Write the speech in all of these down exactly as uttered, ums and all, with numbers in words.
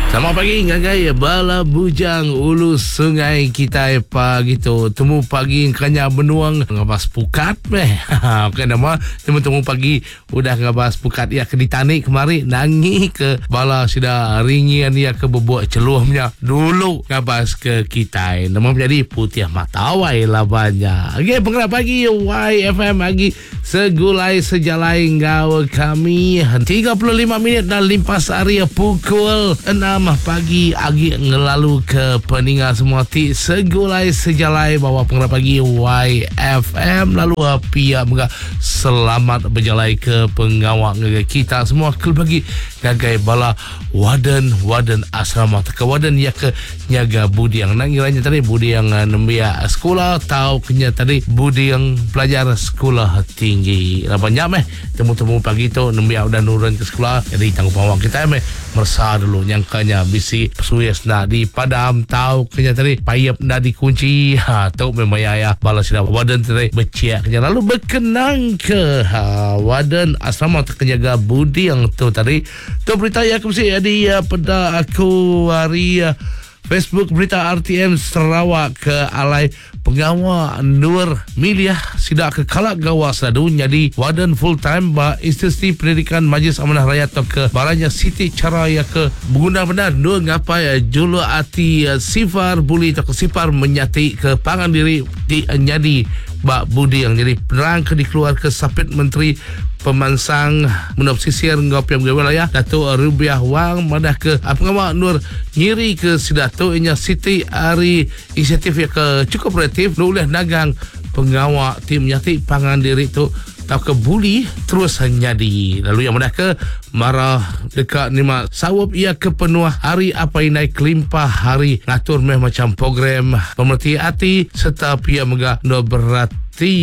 Selamat pagi, ngagai bala bujang ulu sungai kita pagi tu. Temu pagi kanya benuang ngabas pukat meh. Bukan nama temu-temu pagi udah ngabas pukat ya ke ditani kemari nangi ke bala sudah ringian ya ke bebuk celuhnya dulu ngabas ke kita. Nama menjadi putih matawai labanya. Okey, pengerak pagi Y F M lagi segulai sejalai ngau kami tiga puluh lima minit dan limpas area pukul enam pagi agi ngelalu ke peningat semua ti segulai sejalai bawa pengerak pagi Y F M lalu pia mga selamat berjalai ke pengawak kita semua ke bagi ngagai bala waden waden asrama ke waden ya ke nyaga budi yang nangiranya tadi budi yang nembia sekolah tahu kenya tadi budi yang pelajar sekolah tinggi banyak meh temu-temu pagi tu nembia udah nurun ke sekolah jadi tanggung pawak kita meh mersa dulu nyangkanya bisi suyes nak di padam tahu kenya tadi payap nak dikunci ha tu memang ya bala sudah waden tadi berciak kenya lalu berkenang ke ha, waden asrama terkenjaga budi yang tu tadi tu berita yang aku mesti di uh, pada aku hari uh, Facebook berita R T M Sarawak ke alai pengawal Nur Miliah sidak ke kalak gawa sadu jadi waden full time ba institusi pendidikan Majlis Amanah Rakyat atau ke baranya Siti cara ya ke benar-benar nur ngapa ya julu ati uh, sifar buli atau ke sifar menyati ke pangan diri di uh, nyadi ba budi yang jadi perang ke dikeluar ke sapit menteri pemansang menop sisir ngopiam wilayah Datuk Rubiah Wang madah ke apa nama Nur nyiri ke sidato inya Siti Ari inisiatif ya ke cukup kreatif boleh nagang pengawal tim nyati pangan diri tu tau ke buli terus hanya di lalu yang madah ke marah dekat nima sawab ia ke penuh hari apa inai kelimpah hari ngatur meh macam program pemerhati hati serta pia megah no berat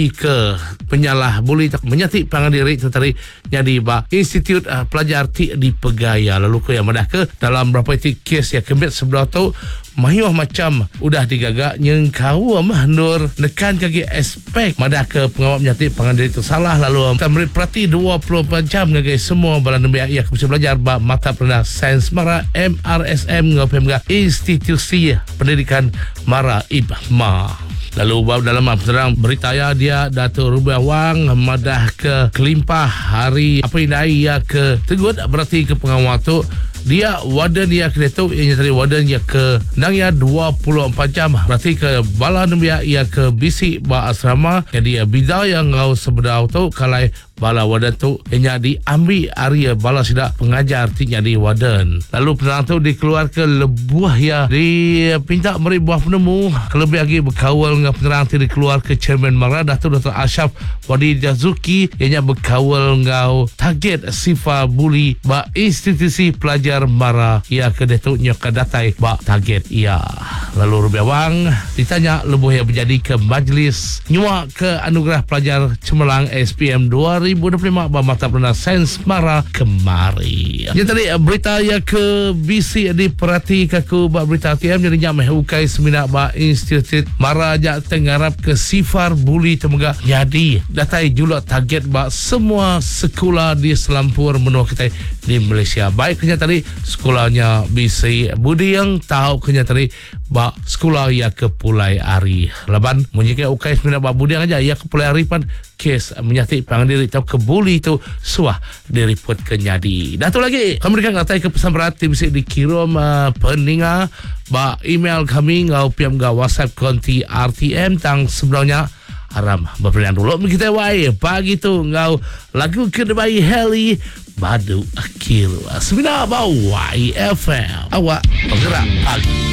ke penyalah boleh tak menyati pangan diri tetapi jadi ba institut uh, pelajar ti di Pegaya lalu ke yang madah ke dalam berapa ti kes ya kembet sebelah tu mahiwah macam udah digagak nyengkau mah nur nekan kaki aspek madah ke pengawal menyati pangan diri itu salah lalu tamrid perhati dua puluh empat jam ngagai semua bala nembe ia bisa belajar ba mata pelajaran sains mara M R S M ngapem ga institusi pendidikan mara ibma. Lalu dalam terang berita ya dia Datuk Rubiah Wang madah ke kelimpah hari apa ini ya ke tegut berarti ke pengawal tu dia waden ya ke tu ini tadi waden ya ke nang ya dua puluh empat jam berarti ke bala nembia ya ke bisi ba asrama jadi bidau yang ngau sebedau tu kalai bala waden tu inya diambil area bala sida pengajar ti jadi waden lalu penang tu dikeluar ke lebuah ya dipinta meri buah penemu lebih lagi berkawal dengan penerang ti dikeluar ke chairman Mara Datuk Dr Ashraf Wadi Jazuki ianya berkawal ngau target sifa buli ba institusi pelajar Mara ia ke datuknya ke datai ba target ia lalu Rubiah Wang ditanya lebuh yang menjadi ke majlis nyuak ke anugerah pelajar cemerlang S P M dua ribu dua puluh lima ba mata pelajaran sains Mara kemari. Yang tadi berita ya ke B C diperhati kaku ba berita T M jadi nyameh ukai semina ba institut Mara ja tengarap ke sifar buli temuga jadi datai julak target ba semua sekolah di selampur menua kita di Malaysia. Baik kenya tadi sekolahnya B C Budi yang tahu kenya tadi ba sekolah ya ke Pulai Ari. Laban menyike ukai semina ba Budi aja ya ke Pulai Ari pan kes menyati pangan diri tau kebuli tu suah diriput kenyadi. Dah tu lagi kami berikan ngatai ke pesan berat bisa dikirim uh, peninga ba email kami ngau piam ga WhatsApp konti R T M tang sebenarnya haram berpilihan dulu kita wai pagi tu ngau lagu kedebai heli badu akhir semina ba Y F M awak bergerak pagi.